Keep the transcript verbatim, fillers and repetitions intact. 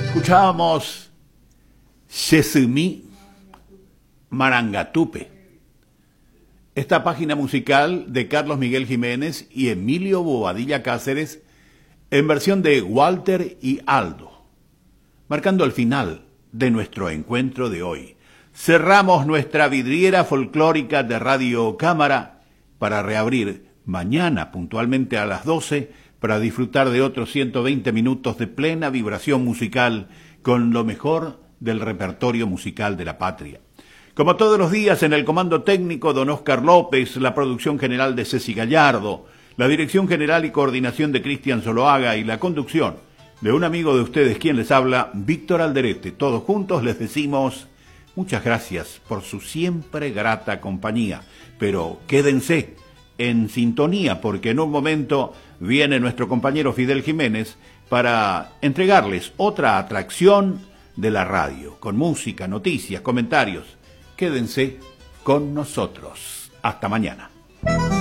Escuchábamos Sesumí Marangatupe, esta página musical de Carlos Miguel Jiménez y Emilio Bobadilla Cáceres en versión de Walter y Aldo, marcando el final de nuestro encuentro de hoy. Cerramos nuestra vidriera folclórica de Radio Cámara para reabrir mañana puntualmente a las doce para disfrutar de otros ciento veinte minutos de plena vibración musical con lo mejor del repertorio musical de la patria. Como todos los días, en el comando técnico, don Oscar López, la producción general de Ceci Gallardo, la dirección general y coordinación de Cristian Zoloaga y la conducción de un amigo de ustedes, quien les habla, Víctor Alderete. Todos juntos les decimos muchas gracias por su siempre grata compañía, pero quédense en sintonía porque en un momento viene nuestro compañero Fidel Jiménez para entregarles otra atracción de la radio, con música, noticias, comentarios. Quédense con nosotros. Hasta mañana.